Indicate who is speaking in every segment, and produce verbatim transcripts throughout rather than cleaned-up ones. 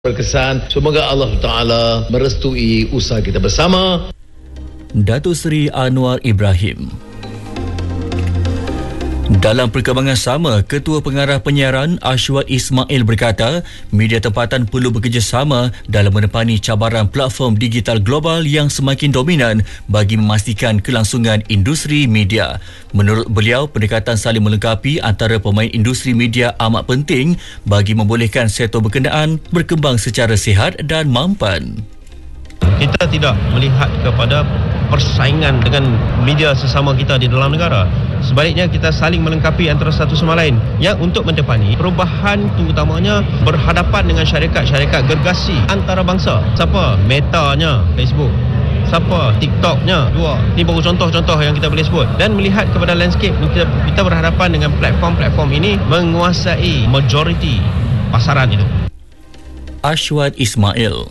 Speaker 1: berkesan. Semoga Allah Ta'ala merestui usaha kita bersama.
Speaker 2: Datuk Seri Anwar Ibrahim. Dalam perkembangan sama, Ketua Pengarah Penyiaran Ashwat Ismail berkata, media tempatan perlu bekerjasama dalam menepani cabaran platform digital global yang semakin dominan bagi memastikan kelangsungan industri media. Menurut beliau, pendekatan saling melengkapi antara pemain industri media amat penting bagi membolehkan sektor berkenaan berkembang secara sihat dan mampan.
Speaker 3: Kita tidak melihat kepada persaingan dengan media sesama kita di dalam negara. Sebaliknya, kita saling melengkapi antara satu sama lain yang untuk menepani perubahan, terutamanya berhadapan dengan syarikat-syarikat gergasi antarabangsa. Siapa? Metanya Facebook. Siapa? TikToknya. Dua. Ini baru contoh-contoh yang kita boleh sebut. Dan melihat kepada landscape, kita, kita berhadapan dengan platform-platform ini menguasai majoriti pasaran itu.
Speaker 2: Ashwat Ismail.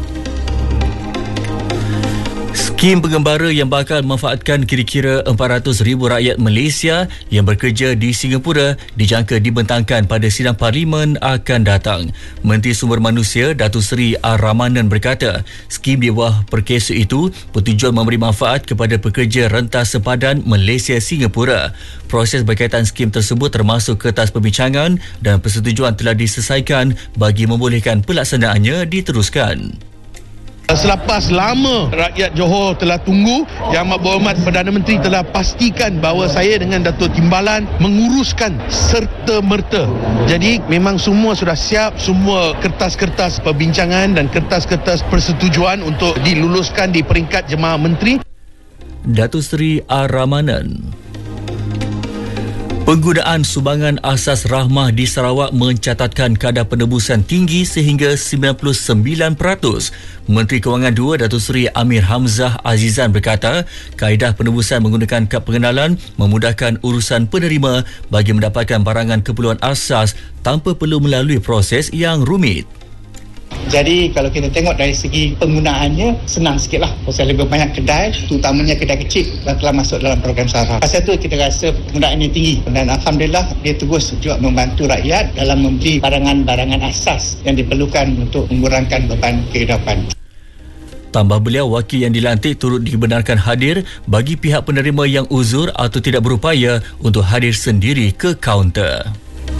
Speaker 2: Skim pengembara yang bakal memanfaatkan kira-kira empat ratus ribu rakyat Malaysia yang bekerja di Singapura dijangka dibentangkan pada sidang parlimen akan datang. Menteri Sumber Manusia Datuk Seri R-Ramanan berkata, skim di bawah perkesa itu bertujuan memberi manfaat kepada pekerja rentas sepadan Malaysia-Singapura. Proses berkaitan skim tersebut termasuk kertas perbincangan dan persetujuan telah diselesaikan bagi membolehkan pelaksanaannya diteruskan.
Speaker 4: Selepas lama rakyat Johor telah tunggu, Yang Amat Berhormat Perdana Menteri telah pastikan bahawa saya dengan Datuk Timbalan menguruskan serta-merta. Jadi memang semua sudah siap, semua kertas-kertas perbincangan dan kertas-kertas persetujuan untuk diluluskan di peringkat Jemaah Menteri.
Speaker 2: Datuk Seri R-Ramanan. Penggunaan sumbangan asas rahmah di Sarawak mencatatkan kadar penebusan tinggi sehingga sembilan puluh sembilan peratus. Menteri Kewangan dua Datuk Seri Amir Hamzah Azizan berkata, kaedah penebusan menggunakan kad pengenalan memudahkan urusan penerima bagi mendapatkan barangan keperluan asas tanpa perlu melalui proses yang rumit.
Speaker 5: Jadi kalau kita tengok dari segi penggunaannya, senang sikit lah. Pasal lebih banyak kedai, terutamanya kedai kecil yang telah masuk dalam program SARA. Pasal itu kita rasa penggunaannya tinggi. Dan Alhamdulillah dia terus juga membantu rakyat dalam membeli barangan-barangan asas yang diperlukan untuk mengurangkan beban kehidupan.
Speaker 2: Tambah beliau, wakil yang dilantik turut dibenarkan hadir bagi pihak penerima yang uzur atau tidak berupaya untuk hadir sendiri ke kaunter.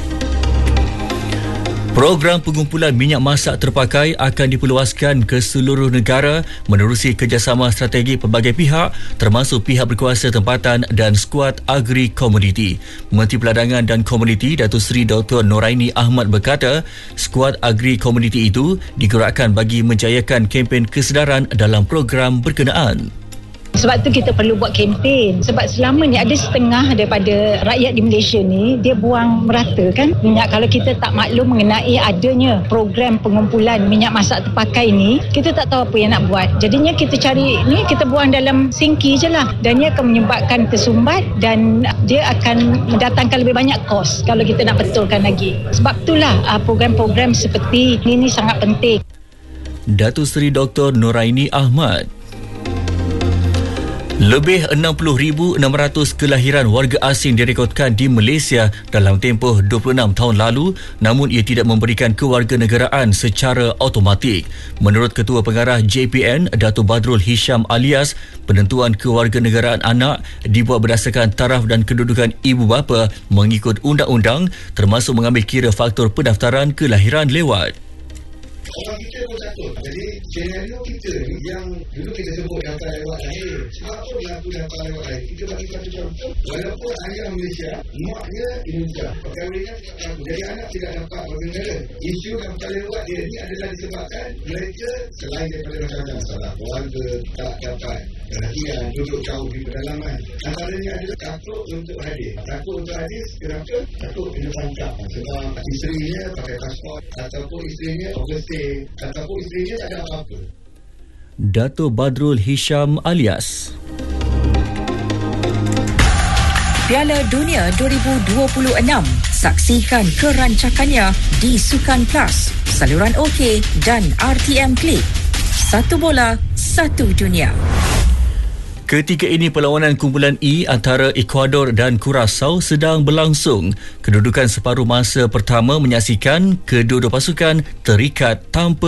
Speaker 2: Program pengumpulan minyak masak terpakai akan diperluaskan ke seluruh negara menerusi kerjasama strategi pelbagai pihak termasuk pihak berkuasa tempatan dan skuad agri-komoditi. Menteri Peladangan dan Komoditi Datuk Seri Doktor Noraini Ahmad berkata, skuad agri-komoditi itu digerakkan bagi menjayakan kempen kesedaran dalam program berkenaan.
Speaker 6: Sebab tu kita perlu buat kempen. Sebab selama ni ada setengah daripada rakyat di Malaysia ni dia buang merata kan minyak. Kalau kita tak maklum mengenai adanya program pengumpulan minyak masak terpakai ni, kita tak tahu apa yang nak buat. Jadinya kita cari ni, kita buang dalam sinki je lah. Dan ia akan menyebabkan tersumbat dan dia akan mendatangkan lebih banyak kos kalau kita nak betulkan lagi. Sebab itulah program-program seperti ni, ni sangat penting.
Speaker 2: Datuk Seri Doktor Noraini Ahmad. Lebih enam puluh ribu enam ratus kelahiran warga asing direkodkan di Malaysia dalam tempoh dua puluh enam tahun lalu, namun ia tidak memberikan kewarganegaraan secara automatik. Menurut Ketua Pengarah J P N, Datuk Badrul Hisham Alias, penentuan kewarganegaraan anak dibuat berdasarkan taraf dan kedudukan ibu bapa mengikut undang-undang, termasuk mengambil kira faktor pendaftaran kelahiran lewat.
Speaker 7: Orang kita pun takut. Jadi senario kita ni yang dulu kita sebut daftar lewat lahir. Sebab apa berlaku daftar lewat lahir? Kita bagi satu contoh. Walaupun ayah Malaysia, maknya Indonesia. Perkahwinan tidak berlaku. Jadi anak tidak dapat warganegara. Isu daftar lewat dia ni adalah disebabkan mereka selain daripada macam-macam masalah keluarga tak dapat perhatian, duduk jauh di pedalaman. Antaranya adalah takut untuk hadir. Takut untuk hadir kenapa? Takut kena tangkap. Sebab isterinya pakai pasport ataupun isterinya overstay ataupun isterinya tak ada apa-apa.
Speaker 2: Datuk Badrul Hisham Alias.
Speaker 8: Piala Dunia dua ribu dua puluh enam. Saksikan kerancakannya di Sukan Plus, saluran OK dan R T M Klik. Satu bola, satu dunia.
Speaker 2: Ketika ini perlawanan kumpulan E antara Ecuador dan Curaçao sedang berlangsung. Kedudukan separuh masa pertama menyaksikan kedua-dua pasukan terikat tanpa